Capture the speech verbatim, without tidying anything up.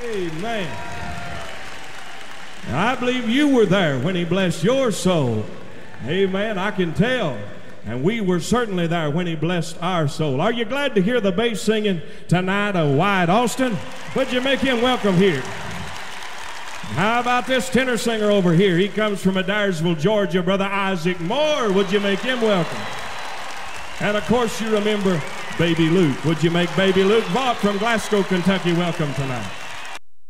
Amen. I believe you were there when he blessed your soul. Amen. I can tell. And we were certainly there when he blessed our soul. Are you glad to hear the bass singing tonight of Wyatt Austin? Would you make him welcome here? How about this tenor singer over here? He comes from Adairsville, Georgia, Brother Isaac Moore. Would you make him welcome? And of course you remember Baby Luke. Would you make Baby Luke Vaught from Glasgow, Kentucky welcome tonight?